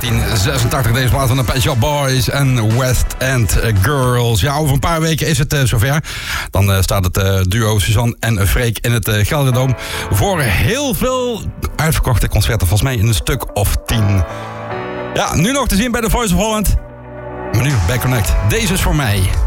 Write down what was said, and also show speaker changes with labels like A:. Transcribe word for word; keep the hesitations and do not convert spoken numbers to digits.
A: negentien zesentachtig deze plaat van de Pet Shop Boys en West End Girls. Ja, over een paar weken is het uh, zover. Dan uh, staat het uh, duo Suzanne en Freek in het uh, Gelderdoom voor heel veel uitverkochte concerten. Volgens mij in een stuk of tien. Ja, nu nog te zien bij The Voice of Holland. Maar nu, Back Connect. Deze is voor mij.